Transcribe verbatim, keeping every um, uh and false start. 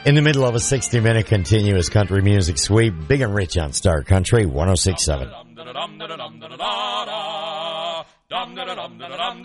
In the middle of a sixty-minute continuous country music sweep, Big and Rich on Star Country one oh six point seven.